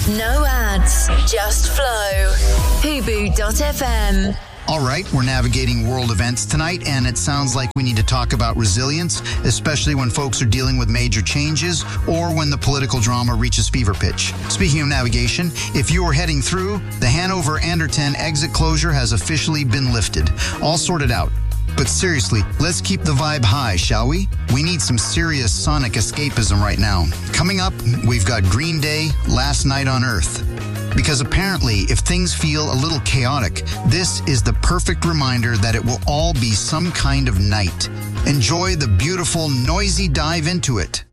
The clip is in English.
No ads, just flow. Hubu.fm. All right, we're navigating world events tonight, and it sounds like we need to talk about resilience, especially when folks are dealing with major changes or when the political drama reaches fever pitch. Speaking of navigation, if you are heading through, the Hanover-Anderton exit closure has officially been lifted. All sorted out. But seriously, let's keep the vibe high, shall we? We need some serious sonic escapism right now. Coming up, we've got Green Day, Last Night on Earth. Because apparently, if things feel a little chaotic, this is the perfect reminder that it will all be some kind of night. Enjoy the beautiful, noisy dive into it.